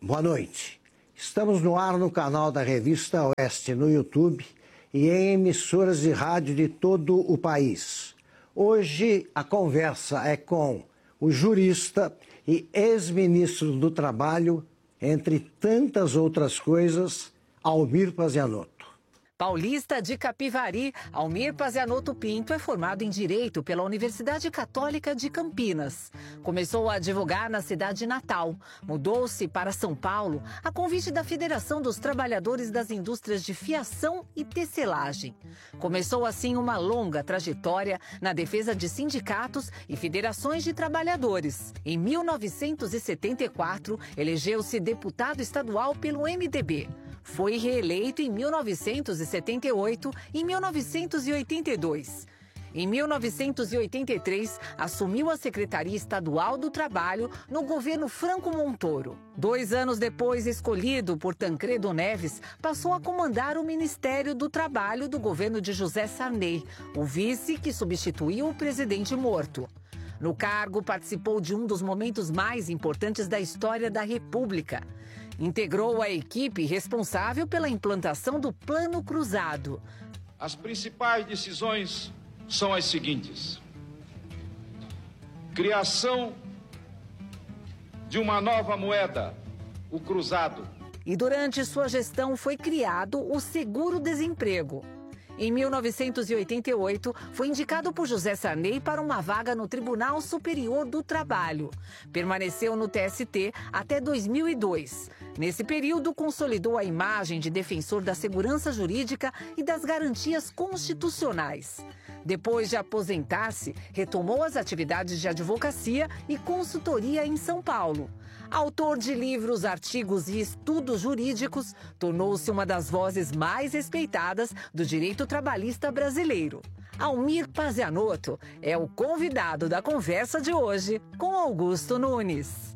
Boa noite. Estamos no ar no canal da Revista Oeste no YouTube e em emissoras de rádio de todo o país. Hoje a conversa é com o jurista e ex-ministro do Trabalho, entre tantas outras coisas, Almir Pazianotto. Paulista de Capivari, Almir Pazianotto Pinto é formado em Direito pela Universidade Católica de Campinas. Começou a advogar na cidade natal. Mudou-se para São Paulo a convite da Federação dos Trabalhadores das Indústrias de Fiação e Tecelagem. Começou assim uma longa trajetória na defesa de sindicatos e federações de trabalhadores. Em 1974, elegeu-se deputado estadual pelo MDB. Foi reeleito em 1978 e 1982. Em 1983, assumiu a Secretaria Estadual do Trabalho no governo Franco Montoro. 2 anos depois, escolhido por Tancredo Neves, passou a comandar o Ministério do Trabalho do governo de José Sarney, o vice que substituiu o presidente morto. No cargo, participou de um dos momentos mais importantes da história da República. Integrou a equipe responsável pela implantação do Plano Cruzado. As principais decisões são as seguintes: criação de uma nova moeda, o cruzado. E durante sua gestão foi criado o Seguro-Desemprego. Em 1988, foi indicado por José Sarney para uma vaga no Tribunal Superior do Trabalho. Permaneceu no TST até 2002. Nesse período, consolidou a imagem de defensor da segurança jurídica e das garantias constitucionais. Depois de aposentar-se, retomou as atividades de advocacia e consultoria em São Paulo. Autor de livros, artigos e estudos jurídicos, tornou-se uma das vozes mais respeitadas do direito trabalhista brasileiro. Almir Pazianotto é o convidado da conversa de hoje com Augusto Nunes.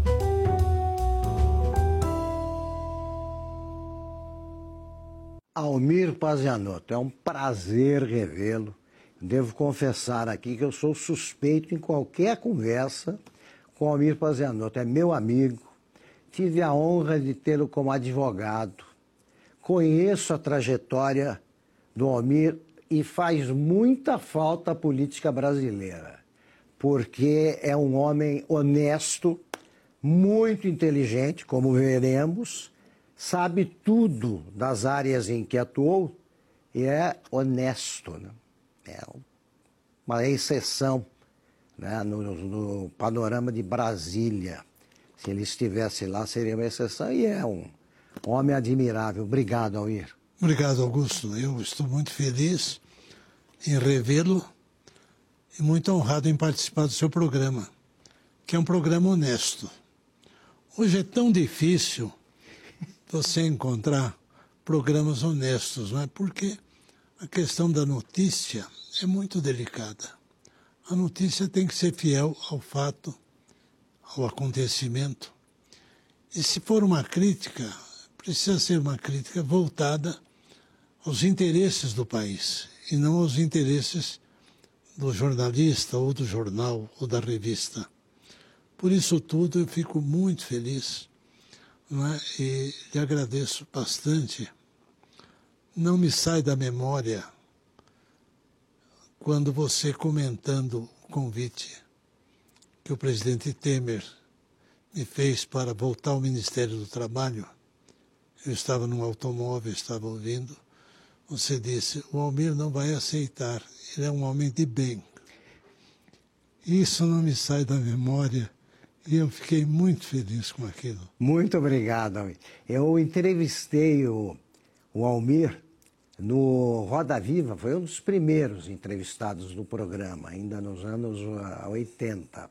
Almir Pazianotto, é um prazer revê-lo. Devo confessar aqui que eu sou suspeito em qualquer conversa com Almir Pazianotto. É meu amigo, tive a honra de tê-lo como advogado. Conheço a trajetória do Almir e faz muita falta à política brasileira, porque é um homem honesto, muito inteligente, como veremos, sabe tudo das áreas em que atuou e é honesto, né? É uma exceção, né, no panorama de Brasília. Se ele estivesse lá, seria uma exceção, e é um homem admirável. Obrigado, Almir. Obrigado, Augusto. Eu estou muito feliz em revê-lo e muito honrado em participar do seu programa, que é um programa honesto. Hoje é tão difícil você encontrar programas honestos, não é? Porque a questão da notícia é muito delicada. A notícia tem que ser fiel ao fato, ao acontecimento. E se for uma crítica, precisa ser uma crítica voltada aos interesses do país e não aos interesses do jornalista ou do jornal ou da revista. Por isso tudo eu fico muito feliz, não é? E lhe agradeço bastante. Não me sai da memória quando você, comentando o convite que o presidente Temer me fez para voltar ao Ministério do Trabalho, eu estava num automóvel, estava ouvindo, você disse: o Almir não vai aceitar, ele é um homem de bem. Isso não me sai da memória e eu fiquei muito feliz com aquilo. Muito obrigado, Almir. Eu entrevistei o Almir no Roda Viva, foi um dos primeiros entrevistados do programa, ainda nos anos 80.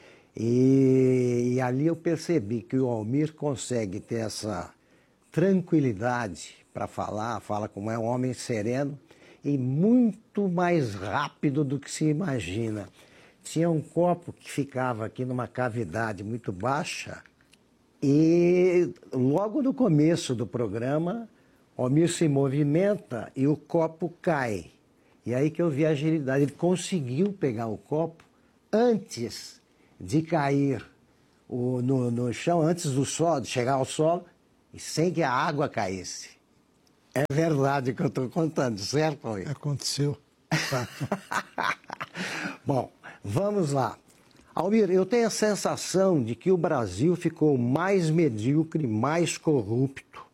E ali eu percebi que o Almir consegue ter essa tranquilidade para falar, fala como é um homem sereno e muito mais rápido do que se imagina. Tinha um copo que ficava aqui numa cavidade muito baixa e logo no começo do programa o Almir se movimenta e o copo cai. E aí que eu vi a agilidade. Ele conseguiu pegar o copo antes de cair no chão antes do solo, de chegar ao solo, e sem que a água caísse. É verdade o que eu estou contando, certo, Almir? Aconteceu. Bom, vamos lá. Almir, eu tenho a sensação de que o Brasil ficou mais medíocre, mais corrupto.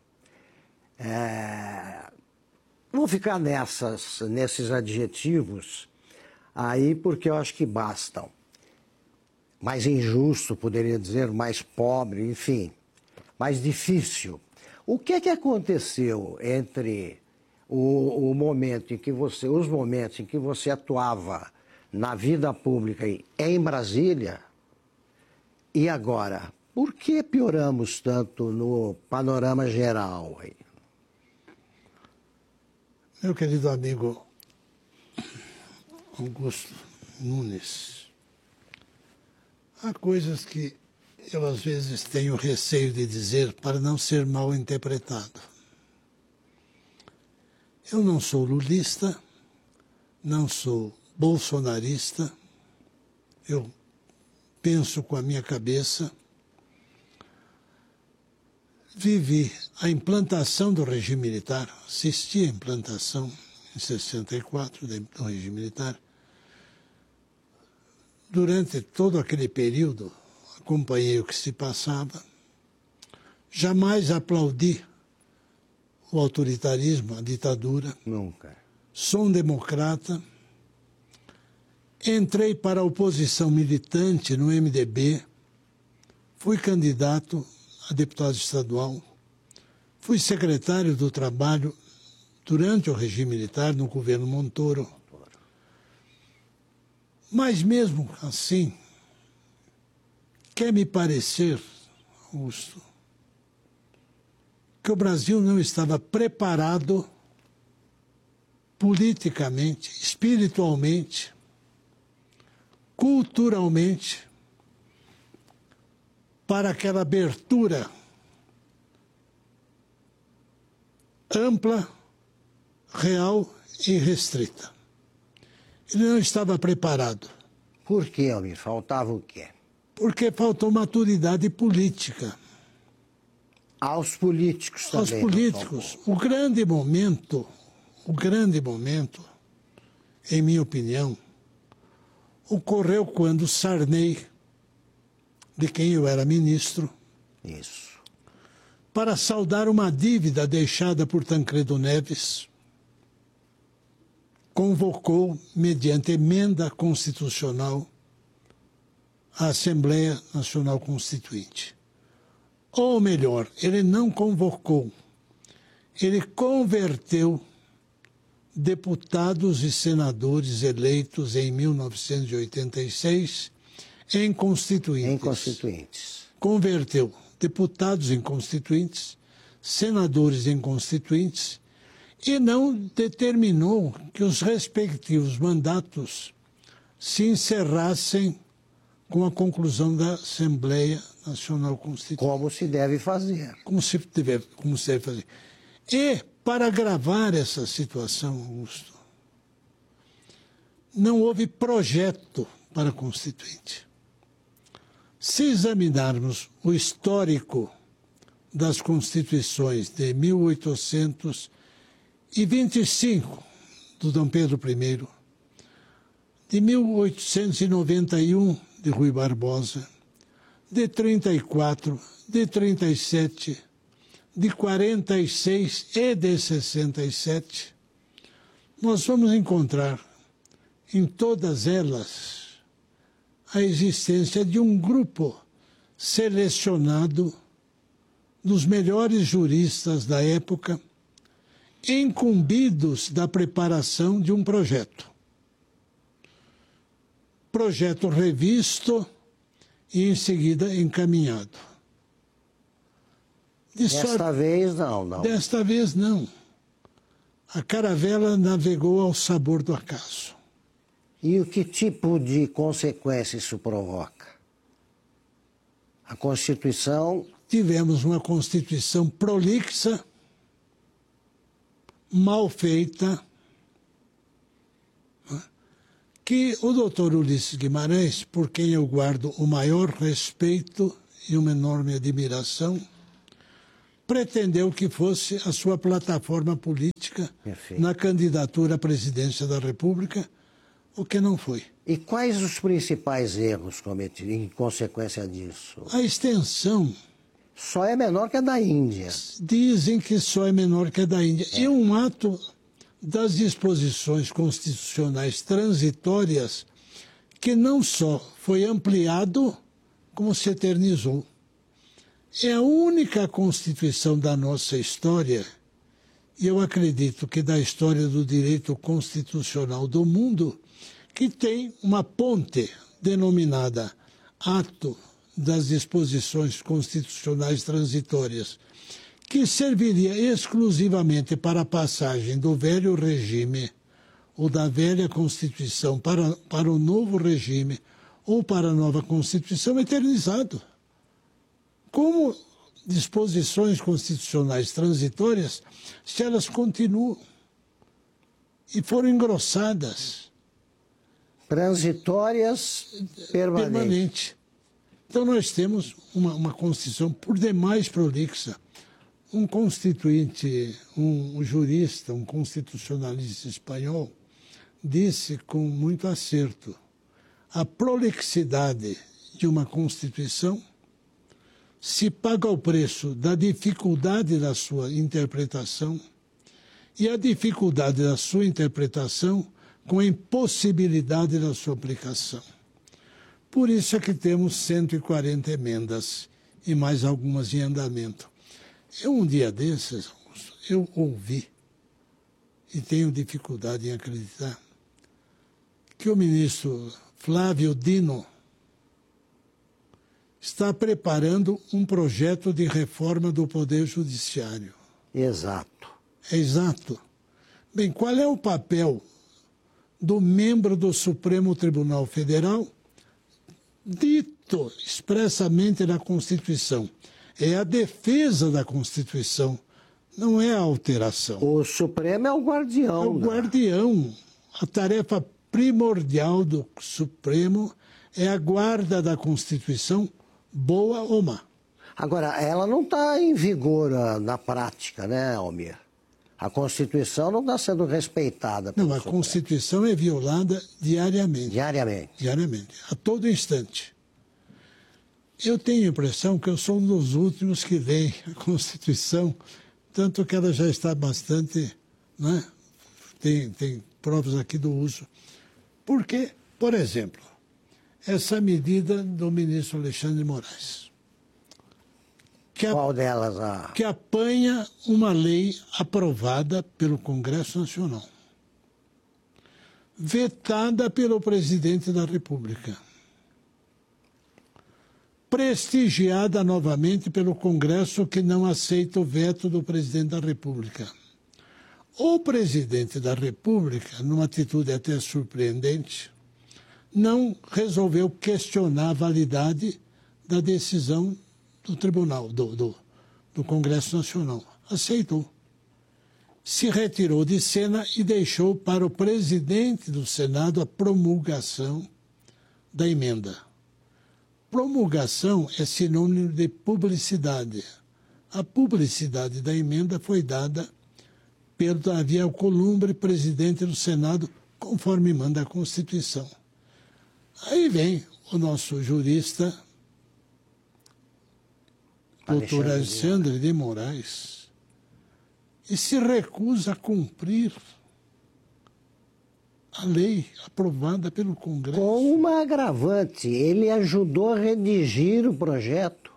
Vou ficar nesses adjetivos aí porque eu acho que bastam. Mais injusto, poderia dizer, mais pobre, enfim, mais difícil. O que aconteceu entre os momentos em que você atuava na vida pública em Brasília e agora? Por que pioramos tanto no panorama geral? Meu querido amigo Augusto Nunes, há coisas que eu às vezes tenho receio de dizer para não ser mal interpretado. Eu não sou lulista, não sou bolsonarista, eu penso com a minha cabeça. Vivi a implantação do regime militar, assisti à implantação em 64 do regime militar. Durante todo aquele período, acompanhei o que se passava. Jamais aplaudi o autoritarismo, a ditadura. Nunca. Sou um democrata. Entrei para a oposição militante no MDB. Fui candidato a deputado estadual. Fui secretário do Trabalho durante o regime militar no governo Montoro. Mas mesmo assim, quer me parecer, Augusto, que o Brasil não estava preparado politicamente, espiritualmente, culturalmente, para aquela abertura ampla, real e restrita. Ele não estava preparado. Por quê, Almir? Faltava o quê? Porque faltou maturidade política. Aos políticos também. Aos políticos. O grande momento, em minha opinião, ocorreu quando Sarney, de quem eu era ministro, Isso. para saldar uma dívida deixada por Tancredo Neves, convocou, mediante emenda constitucional, a Assembleia Nacional Constituinte. Ou melhor, ele não convocou, ele converteu deputados e senadores eleitos em 1986 em constituintes. Em constituintes. Converteu deputados em constituintes, senadores em constituintes, e não determinou que os respectivos mandatos se encerrassem com a conclusão da Assembleia Nacional Constituinte. Como se deve fazer. Como se deve fazer. E, para agravar essa situação, Augusto, não houve projeto para a Constituinte. Se examinarmos o histórico das Constituições de 1825, do Dom Pedro I, de 1891, de Rui Barbosa, de 34, de 37, de 46 e de 67, nós vamos encontrar em todas elas a existência de um grupo selecionado dos melhores juristas da época, incumbidos da preparação de um projeto. Projeto revisto e, em seguida, encaminhado. Desta vez, não. Desta vez, não. A caravela navegou ao sabor do acaso. E o que tipo de consequência isso provoca? A Constituição... Tivemos uma Constituição prolixa, mal feita, que o doutor Ulisses Guimarães, por quem eu guardo o maior respeito e uma enorme admiração, pretendeu que fosse a sua plataforma política na candidatura à presidência da República, o que não foi. E quais os principais erros cometidos em consequência disso? A extensão... Só é menor que a da Índia. Dizem que só é menor que a da Índia. É um ato das disposições constitucionais transitórias que não só foi ampliado, como se eternizou. É a única Constituição da nossa história, e eu acredito que da história do direito constitucional do mundo, que tem uma ponte denominada Ato das Disposições Constitucionais Transitórias, que serviria exclusivamente para a passagem do velho regime ou da velha Constituição para o novo regime ou para a nova Constituição eternizado. Como disposições constitucionais transitórias, se elas continuam e foram engrossadas. Transitórias permanentes. Então nós temos uma Constituição por demais prolixa. Um constituinte, um jurista, um constitucionalista espanhol, disse com muito acerto: a prolixidade de uma Constituição se paga ao preço da dificuldade da sua interpretação e a dificuldade da sua interpretação com a impossibilidade da sua aplicação. Por isso é que temos 140 emendas e mais algumas em andamento. Um dia desses, eu ouvi, e tenho dificuldade em acreditar, que o ministro Flávio Dino está preparando um projeto de reforma do Poder Judiciário. Exato. É exato. Bem, qual é o papel do membro do Supremo Tribunal Federal, dito expressamente na Constituição? É a defesa da Constituição, não é a alteração. O Supremo é o guardião. É o guardião. A tarefa primordial do Supremo é a guarda da Constituição, boa ou má. Agora, ela não está em vigor na prática, né, Almir? A Constituição não está sendo respeitada. Não, a Constituição é violada diariamente. Diariamente, a todo instante. Eu tenho a impressão que eu sou um dos últimos que leem a Constituição, tanto que ela já está bastante, né? Tem provas aqui do uso. Porque, por exemplo, essa medida do ministro Alexandre de Moraes, qual delas? Que apanha uma lei aprovada pelo Congresso Nacional, vetada pelo presidente da República, prestigiada novamente pelo Congresso, que não aceita o veto do presidente da República. O presidente da República, numa atitude até surpreendente, não resolveu questionar a validade da decisão do Tribunal, do Congresso Nacional. Aceitou. Se retirou de cena e deixou para o presidente do Senado a promulgação da emenda. Promulgação é sinônimo de publicidade. A publicidade da emenda foi dada pelo Davi Alcolumbre, presidente do Senado, conforme manda a Constituição. Aí vem o nosso jurista, doutor Alexandre de Moraes, e se recusa a cumprir a lei aprovada pelo Congresso. Com uma agravante, ele ajudou a redigir o projeto.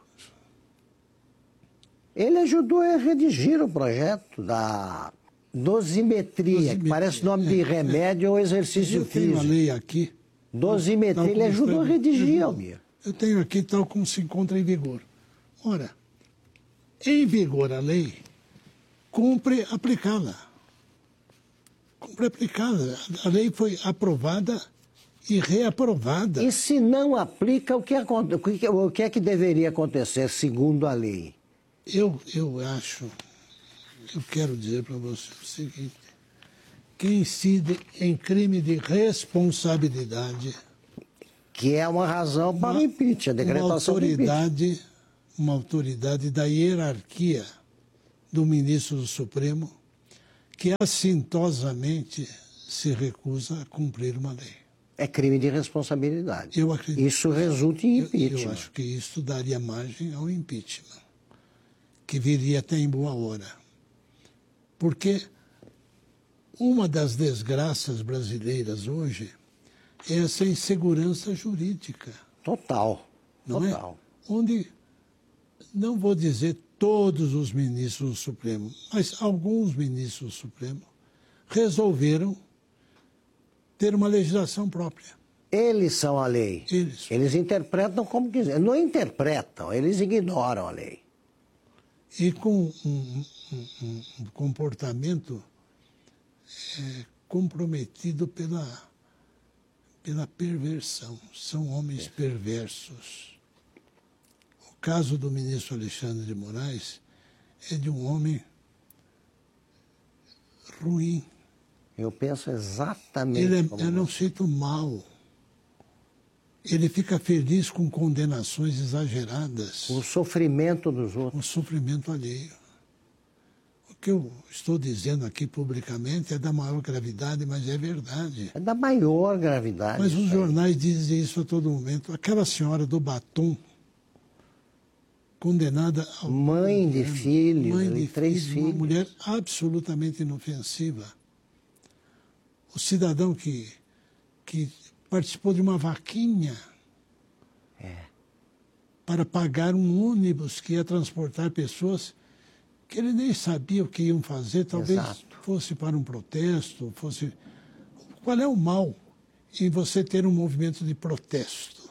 Ele ajudou a redigir o projeto da dosimetria, que parece nome de remédio ou exercício físico. Eu tenho a lei aqui. Dosimetria, ele ajudou a redigir, Almir. Eu tenho aqui tal como se encontra em vigor. Ora, em vigor a lei, cumpre aplicá-la. Cumpre aplicá-la. A lei foi aprovada e reaprovada. E se não aplica, o que é que deveria acontecer segundo a lei? Eu quero dizer para você o seguinte: que incide em crime de responsabilidade. Que é uma razão para o impeachment, a decretação do impeachment. Uma autoridade uma autoridade da hierarquia do ministro do Supremo que assintosamente se recusa a cumprir uma lei. É crime de responsabilidade. Eu acredito. Isso resulta em impeachment. Eu acho que isso daria margem ao impeachment, que viria até em boa hora. Porque uma das desgraças brasileiras hoje é essa insegurança jurídica. Total. Não total. É? Onde, não vou dizer todos os ministros do Supremo, mas alguns ministros do Supremo resolveram ter uma legislação própria. Eles são a lei. Eles interpretam como quiser. Não interpretam, eles ignoram a lei. E com um comportamento comprometido pela perversão. São homens perversos. O caso do ministro Alexandre de Moraes é de um homem ruim. Eu penso exatamente como ele é um sujeito mau. Ele fica feliz com condenações exageradas. O sofrimento dos outros. O sofrimento alheio. O que eu estou dizendo aqui publicamente é da maior gravidade, mas é verdade. É da maior gravidade. Mas os jornais dizem isso a todo momento. Aquela senhora do batom, condenada ao... Mãe de filhos, mãe de 3 filhos. Uma mulher absolutamente inofensiva. O cidadão que participou de uma vaquinha para pagar um ônibus que ia transportar pessoas que ele nem sabia o que iam fazer, talvez fosse para um protesto, fosse... Qual é o mal em você ter um movimento de protesto?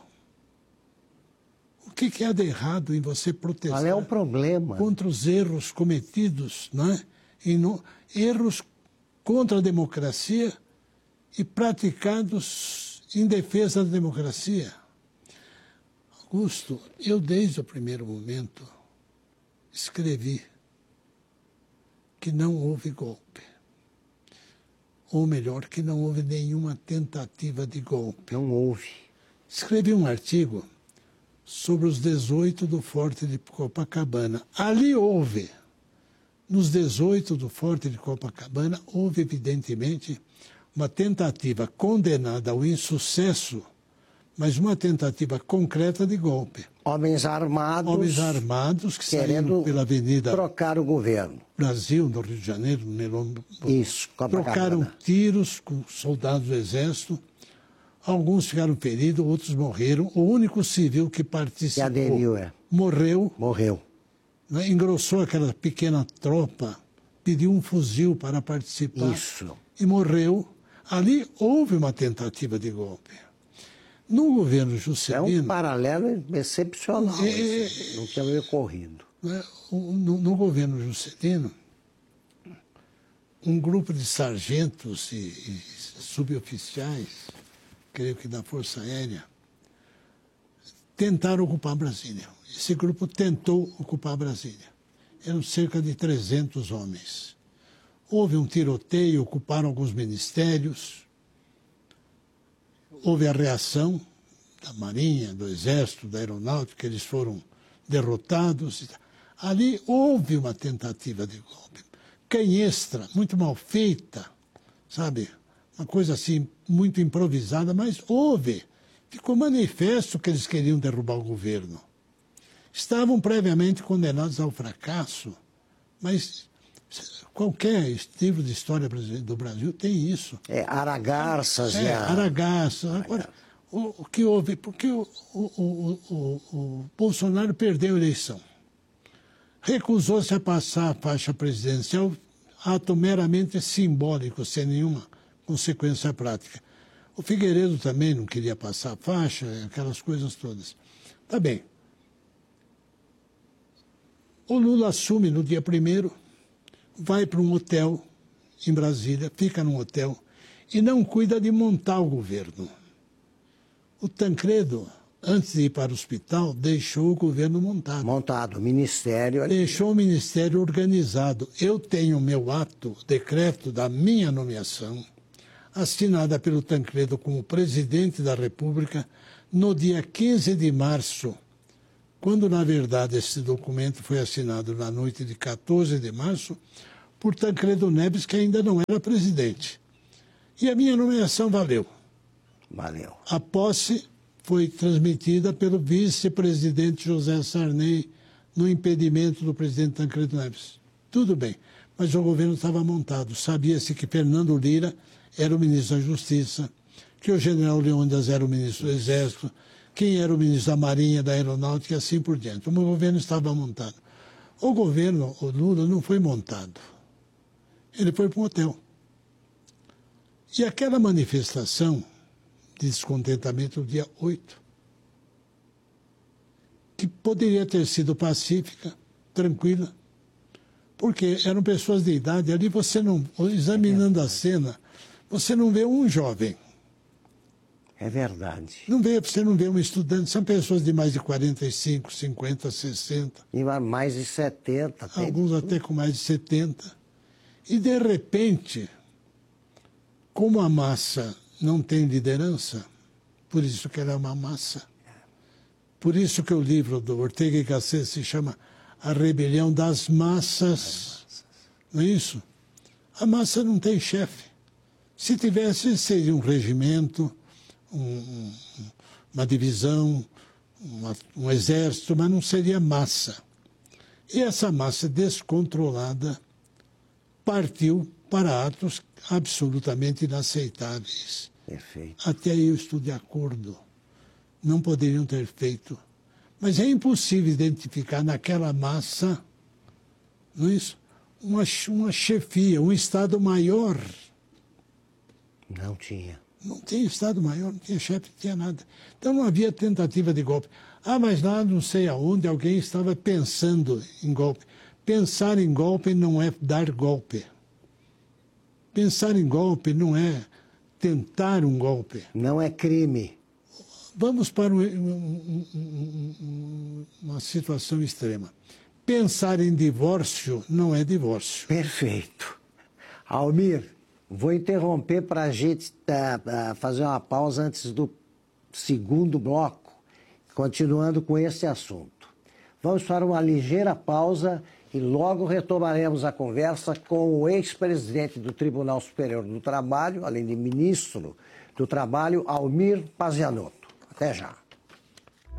O que há de errado em você protestar? Qual é o problema? Contra os erros cometidos, não é? Erros contra a democracia e praticados em defesa da democracia. Augusto, eu desde o primeiro momento escrevi que não houve golpe. Ou melhor, que não houve nenhuma tentativa de golpe. Não houve. Escrevi um artigo sobre os 18 do Forte de Copacabana. Ali houve, nos 18 do Forte de Copacabana, houve evidentemente uma tentativa condenada ao insucesso, mas uma tentativa concreta de golpe. Homens armados que saíram pela Avenida trocar o governo. Brasil, no Rio de Janeiro, Isso, trocaram tiros com soldados do Exército. Alguns ficaram feridos, outros morreram. O único civil que participou morreu. Né? Engrossou aquela pequena tropa, pediu um fuzil para participar. Isso. E morreu. Ali houve uma tentativa de golpe. No governo Juscelino... É um paralelo excepcional, não tinha ocorrido. No governo Juscelino, um grupo de sargentos e suboficiais, creio que da Força Aérea, tentaram ocupar Brasília. Esse grupo tentou ocupar Brasília. Eram cerca de 300 homens. Houve um tiroteio, ocuparam alguns ministérios. Houve a reação da Marinha, do Exército, da Aeronáutica, eles foram derrotados. Ali houve uma tentativa de golpe. Canhestra, muito mal feita, sabe? Uma coisa assim, muito improvisada, mas houve. Ficou manifesto que eles queriam derrubar o governo. Estavam previamente condenados ao fracasso, mas qualquer livro de história do Brasil tem isso. Aragarças. Aragarças. Agora, o que houve? Porque o Bolsonaro perdeu a eleição. Recusou-se a passar a faixa presidencial, ato meramente simbólico, sem nenhuma consequência prática. O Figueiredo também não queria passar a faixa, aquelas coisas todas. Tá bem. O Lula assume no dia 1º, vai para um hotel em Brasília, fica num hotel e não cuida de montar o governo. O Tancredo, antes de ir para o hospital, deixou o governo montado. Montado, o ministério... Deixou o ministério organizado. Eu tenho meu decreto da minha nomeação, assinada pelo Tancredo como presidente da República, no dia 15 de março quando, na verdade, esse documento foi assinado na noite de 14 de março por Tancredo Neves, que ainda não era presidente. E a minha nomeação valeu. Valeu. A posse foi transmitida pelo vice-presidente José Sarney no impedimento do presidente Tancredo Neves. Tudo bem, mas o governo estava montado. Sabia-se que Fernando Lira era o ministro da Justiça, que o general Leônidas era o ministro do Exército, quem era o ministro da Marinha, da Aeronáutica e assim por diante. O governo estava montado. O governo, o Lula, não foi montado. Ele foi para um hotel. E aquela manifestação de descontentamento, dia 8, que poderia ter sido pacífica, tranquila, porque eram pessoas de idade. Ali você não, examinando a cena, você não vê um jovem. É verdade. Você não vê um estudante, são pessoas de mais de 45, 50, 60. E mais de 70. Alguns até com mais de 70. E, de repente, como a massa não tem liderança, por isso que ela é uma massa. Por isso que o livro do Ortega y Gasset se chama A Rebelião das Massas. Não é isso? A massa não tem chefe. Se tivesse, seria um regimento, uma divisão, um exército, mas não seria massa. E essa massa descontrolada partiu para atos absolutamente inaceitáveis. Perfeito. Até aí eu estou de acordo. Não poderiam ter feito. Mas é impossível identificar naquela massa, não é isso? Uma chefia, um Estado maior. Não tinha. Não tinha Estado maior, não tinha chefe, não tinha nada. Então não havia tentativa de golpe. Ah, mas lá não sei aonde alguém estava pensando em golpe. Pensar em golpe não é dar golpe. Pensar em golpe não é tentar um golpe. Não é crime. Vamos para uma situação extrema. Pensar em divórcio não é divórcio. Perfeito. Almir, vou interromper para a gente fazer uma pausa antes do segundo bloco, continuando com esse assunto. Vamos para uma ligeira pausa e logo retomaremos a conversa com o ex-presidente do Tribunal Superior do Trabalho, além de ministro do Trabalho, Almir Pazianotto. Até já.